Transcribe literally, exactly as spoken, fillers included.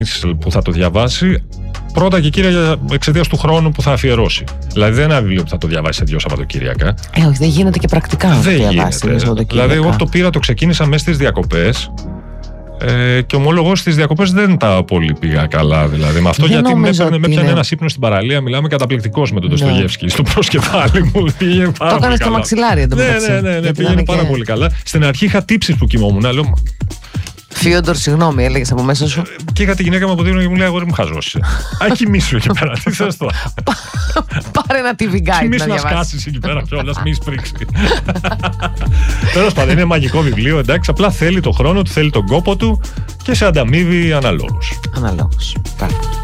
που θα το διαβάσει. Πρώτα και κύρια εξαιτίας του χρόνου που θα αφιερώσει. Δηλαδή δεν είναι ένα βιβλίο που θα το διαβάσει σε δύο Σαββατοκύριακα. Ε, όχι, δεν γίνεται και πρακτικά να το διαβάσει δύο Σαββατοκύριακα. Δηλαδή, εγώ το πήρα, το ξεκίνησα μέσα στις διακοπές. Ε, και ομολογώ στις διακοπές δεν τα πολύ πήγα καλά. Δηλαδή, με αυτό, δεν γιατί με έπαιρνε είναι... ένα ύπνο στην παραλία. Μιλάμε καταπληκτικός με τον Ντοστογεύσκη. Στο προσκεφάλι μου πήγε πάρα το πολύ καλά. Το έκανε στο μαξιλάρι εντωμεταξύ. Ναι, ναι, ναι, ναι πήγαινε πάρα και... πολύ καλά. Στην αρχή είχα τύψεις που κοιμόμουν. Λέω, Φίοντορ, συγγνώμη, έλεγες από μέσα σου. Και είχα τη γυναίκα μου από δίπλα και μου λέει: αγόρι μου, χαζός. Α, κοιμήσου εκεί πέρα. Τι θες τώρα. Πάρε ένα τι βι Guide. Κοιμήσου να σκάσεις εκεί πέρα κιόλας, μη σπρίξει. Τέλος πάντων, είναι μαγικό βιβλίο, εντάξει. Απλά θέλει το χρόνο του, θέλει τον κόπο του και σε ανταμείβει αναλόγως. Αναλόγως.